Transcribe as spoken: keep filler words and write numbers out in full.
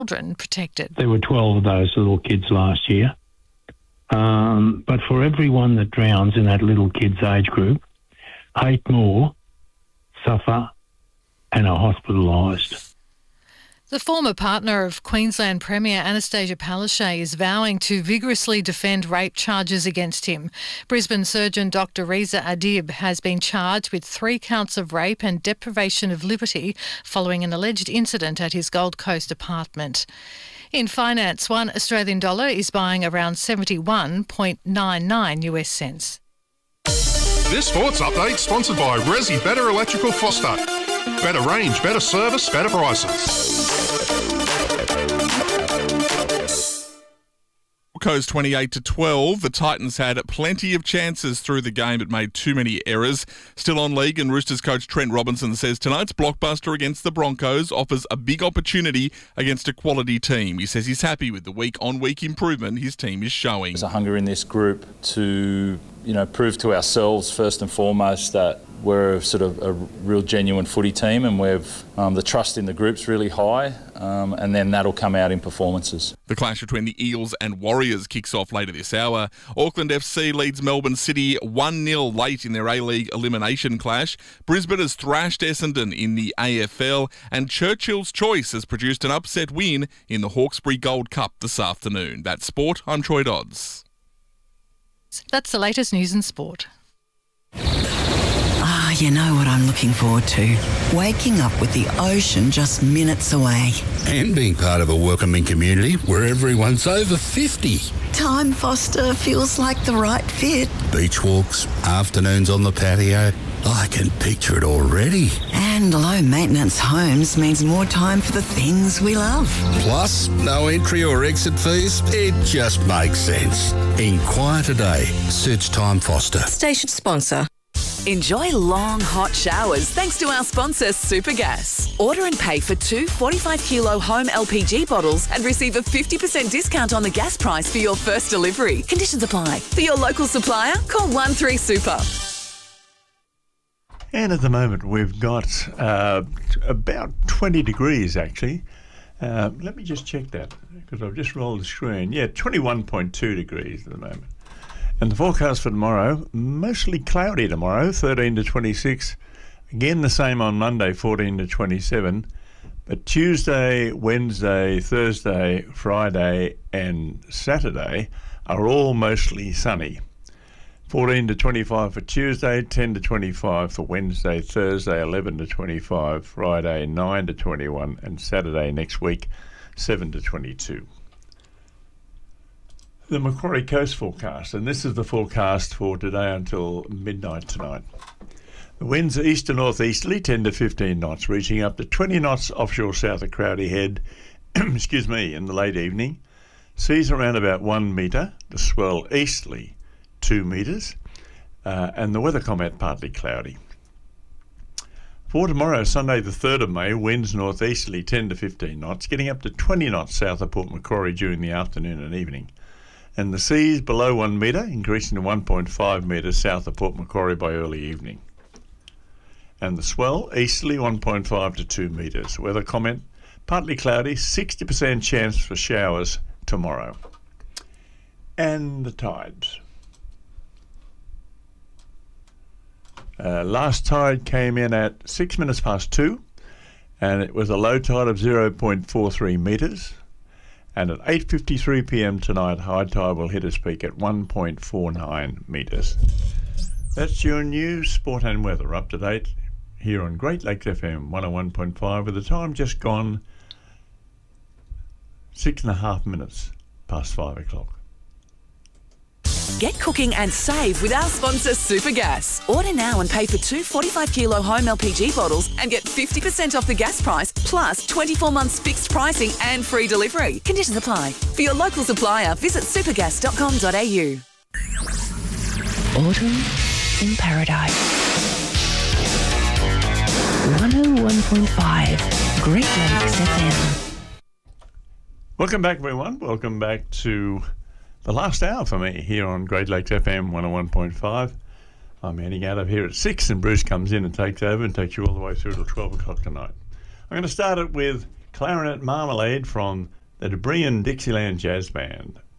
children protected. There were twelve of those little kids last year. Um, but for everyone that drowns in that little kid's age group, eight more suffer and are hospitalised. The former partner of Queensland Premier Anastasia Palaszczuk is vowing to vigorously defend rape charges against him. Brisbane surgeon Doctor Reza Adib has been charged with three counts of rape and deprivation of liberty following an alleged incident at his Gold Coast apartment. In finance, one Australian dollar is buying around seventy-one point nine nine US cents. This sports update sponsored by Resi Better Electrical Foster. Better range, better service, better prices. Coast twenty-eight to twelve. The Titans had plenty of chances through the game but made too many errors. Still on league, and Roosters coach Trent Robinson says tonight's blockbuster against the Broncos offers a big opportunity against a quality team. He says he's happy with the week-on-week improvement his team is showing. There's a hunger in this group to, you know, prove to ourselves first and foremost that we're sort of a real genuine footy team, and we've um, the trust in the group's really high, um, and then that'll come out in performances. The clash between the Eels and Warriors kicks off later this hour. Auckland F C leads Melbourne City one nil late in their A-League elimination clash. Brisbane has thrashed Essendon in the A F L, and Churchill's Choice has produced an upset win in the Hawkesbury Gold Cup this afternoon. That's sport. I'm Troy Dodds. That's the latest news in sport. Ah, you know what I'm looking forward to? Waking up with the ocean just minutes away. And being part of a welcoming community where everyone's over fifty. Time Foster feels like the right fit. Beach walks, afternoons on the patio. I can picture it already. And low maintenance homes means more time for the things we love. Plus, no entry or exit fees. It just makes sense. Inquire today. Search Time Foster. Station sponsor. Enjoy long, hot showers thanks to our sponsor, Supergas. Order and pay for two forty-five kilo home L P G bottles and receive a fifty percent discount on the gas price for your first delivery. Conditions apply. For your local supplier, call one three super. And at the moment, we've got uh, about twenty degrees, actually. Uh, let me just check that, because I've just rolled the screen. Yeah, twenty-one point two degrees at the moment. And the forecast for tomorrow, mostly cloudy tomorrow, thirteen to twenty-six. Again, the same on Monday, fourteen to twenty-seven. But Tuesday, Wednesday, Thursday, Friday and Saturday are all mostly sunny. fourteen to twenty-five for Tuesday, ten to twenty-five for Wednesday, Thursday, eleven to twenty-five, Friday, nine to twenty-one, and Saturday next week, seven to twenty-two. The Macquarie Coast forecast, and this is the forecast for today until midnight tonight. The winds are east to northeasterly, ten to fifteen knots, reaching up to twenty knots offshore south of Crowdy Head, excuse me, in the late evening. Seas around about one metre, the swell easterly two metres, uh, and the weather comment partly cloudy. For tomorrow, Sunday the third of May, winds northeasterly ten to fifteen knots, getting up to twenty knots south of Port Macquarie during the afternoon and evening. And the seas below one metre, increasing to one point five metres south of Port Macquarie by early evening. And the swell, easterly one point five to two metres. Weather comment, partly cloudy, sixty percent chance for showers tomorrow. And the tides. Uh, last tide came in at six minutes past two, and it was a low tide of zero point four three metres. And at eight fifty-three p m tonight, high tide will hit its peak at one point four nine metres. That's your news, sport and weather up to date here on Great Lakes F M one oh one point five, with the time just gone six and a half minutes past five o'clock. Get cooking and save with our sponsor, Supergas. Order now and pay for two forty-five kilo home L P G bottles and get fifty percent off the gas price, plus twenty-four months fixed pricing and free delivery. Conditions apply. For your local supplier, visit supergas dot com dot a u. Autumn in Paradise. one oh one point five Great Lakes F M. Welcome back, everyone. Welcome back to the last hour for me here on Great Lakes F M one oh one point five. I'm heading out of here at six, and Bruce comes in and takes over and takes you all the way through till twelve o'clock tonight. I'm going to start it with Clarinet Marmalade from the Debrian Dixieland Jazz Band.